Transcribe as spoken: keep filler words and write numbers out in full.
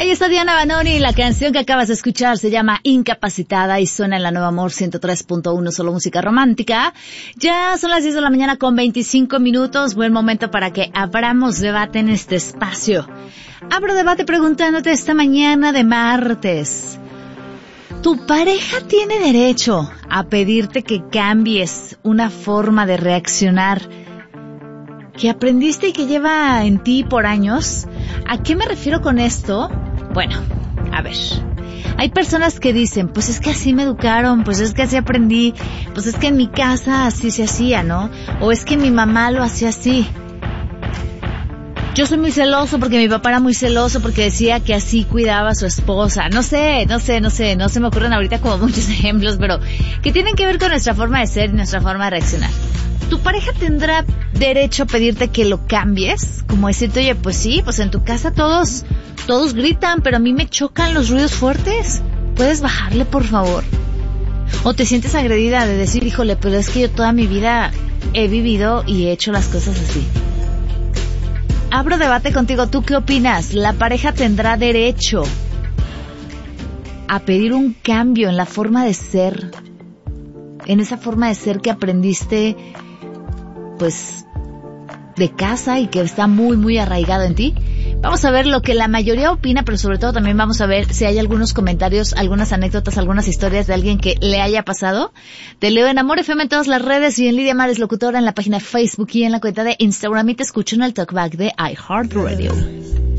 Ahí está Diana Banoni, la canción que acabas de escuchar se llama Incapacitada y suena en la Nueva Amor ciento tres punto uno, solo música romántica. Ya son las diez de la mañana con veinticinco minutos, buen momento para que abramos debate en este espacio. Abro debate preguntándote esta mañana de martes. ¿Tu pareja tiene derecho a pedirte que cambies una forma de reaccionar que aprendiste y que lleva en ti por años? ¿A qué me refiero con esto? Bueno, a ver, hay personas que dicen, pues es que así me educaron, pues es que así aprendí, pues es que en mi casa así se hacía, ¿no? O es que mi mamá lo hacía así. Yo soy muy celoso porque mi papá era muy celoso porque decía que así cuidaba a su esposa. No sé, no sé, no sé, no se me ocurren ahorita como muchos ejemplos, pero que tienen que ver con nuestra forma de ser y nuestra forma de reaccionar. ¿Tu pareja tendrá derecho a pedirte que lo cambies? Como decirte, oye, pues sí, pues en tu casa todos, todos gritan, pero a mí me chocan los ruidos fuertes. ¿Puedes bajarle, por favor? ¿O te sientes agredida de decir, híjole, pero es que yo toda mi vida he vivido y he hecho las cosas así? Abro debate contigo. ¿Tú qué opinas? ¿La pareja tendrá derecho a pedir un cambio en la forma de ser? En esa forma de ser que aprendiste, pues, de casa y que está muy, muy arraigado en ti. Vamos a ver lo que la mayoría opina, pero sobre todo también vamos a ver si hay algunos comentarios, algunas anécdotas, algunas historias de alguien que le haya pasado. Te leo en Amor F M en todas las redes y en Lidia Mares Locutora en la página de Facebook y en la cuenta de Instagram, y te escucho en el Talkback de iHeartRadio.